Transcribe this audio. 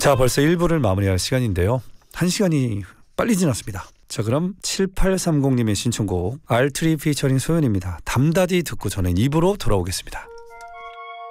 자, 벌써 1부를 마무리할 시간인데요. 1시간이 빨리 지났습니다. 자, 그럼 7830님의 신청곡 알트리 피처링 소연입니다. 담다디 듣고 저는 2부로 돌아오겠습니다.